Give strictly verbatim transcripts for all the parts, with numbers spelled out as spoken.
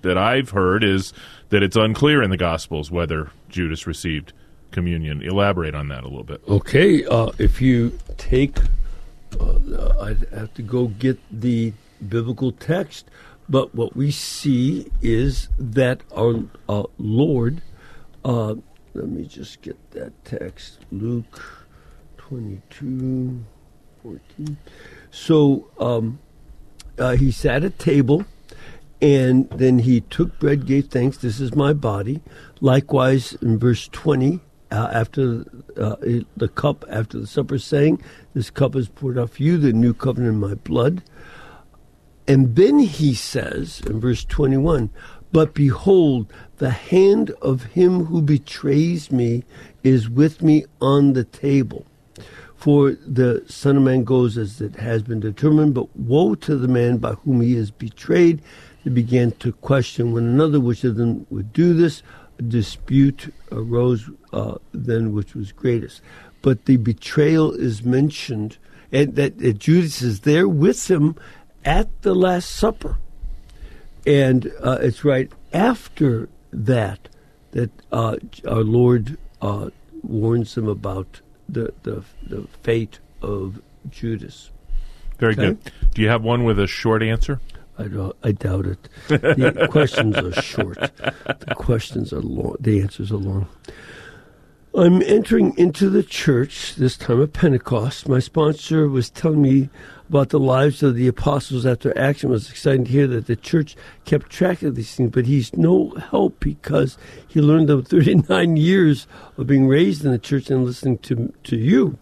that I've heard is that it's unclear in the Gospels whether Judas received communion. Elaborate on that a little bit. Okay, uh, if you take, uh, I'd have to go get the biblical text, but what we see is that our uh, Lord, uh, let me just get that text, Luke twenty-two, fourteen. So um, uh, he sat at table, and then he took bread, gave thanks, this is my body. Likewise, in verse twenty, uh, after uh, the cup, after the supper, saying, this cup is poured out for you, the new covenant in my blood. And then he says, in verse twenty-one, but behold, the hand of him who betrays me is with me on the table. For the Son of Man goes as it has been determined, but woe to the man by whom he is betrayed. They began to question one another which of them would do this. A dispute arose uh, then which was greatest. But the betrayal is mentioned, and that, that Judas is there with him at the Last Supper. And uh, it's right after that that uh, our Lord uh, warns them about the, the the fate of Judas. Very Okay? good. Do you have one with a short answer? I, don't, I doubt it. The questions are short. The questions are long. The answers are long. I'm entering into the church this time of Pentecost. My sponsor was telling me about the lives of the apostles after action. It was exciting to hear that the church kept track of these things, but he's no help because he learned of thirty-nine years of being raised in the church and listening to to you.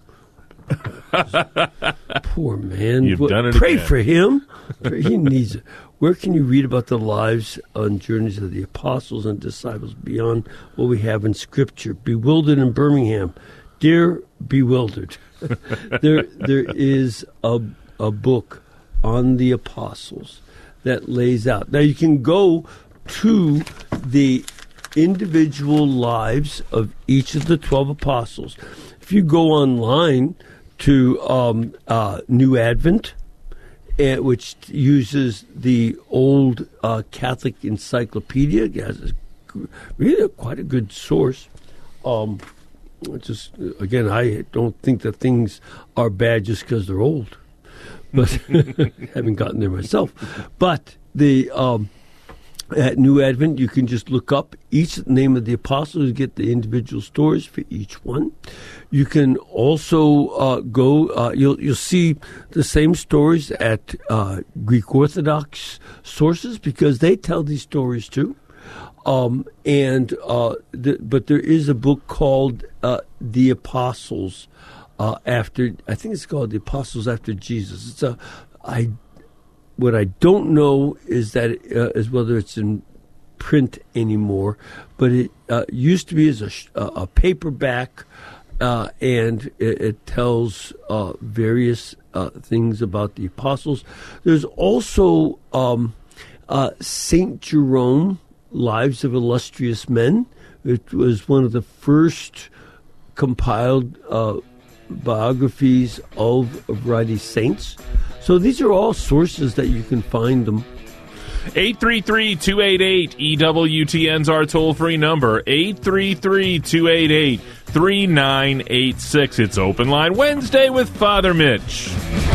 Poor man. You've done it Pray again. for him. He needs it. Where can you read about the lives and journeys of the apostles and disciples beyond what we have in Scripture? Bewildered in Birmingham. Dear Bewildered, there there is a, a book on the apostles that lays out. Now, you can go to the individual lives of each of the twelve apostles. If you go online to um, uh, New Advent, uh, which uses the old uh, Catholic Encyclopedia, it has a, really a, quite a good source. Um, just again, I don't think that things are bad just because they're old, but haven't gotten there myself. But the um, at New Advent, you can just look up each name of the apostles and get the individual stories for each one. You can also uh, go, uh, you'll, you'll see the same stories at uh, Greek Orthodox sources because they tell these stories too. Um, and uh, the, but there is a book called uh, The Apostles uh, after, I think it's called The Apostles After Jesus. It's a, I What I don't know is that uh, is whether it's in print anymore, but it uh, used to be as a, a paperback, uh, and it, it tells uh, various uh, things about the apostles. There's also um, uh, Saint Jerome, Lives of Illustrious Men. It was one of the first compiled uh, biographies of a variety of saints. So these are all sources that you can find them. eight three three, two eight eight, E W T N's our toll-free number, eight three three, two eight eight, three nine eight six. It's Open Line Wednesday with Father Mitch.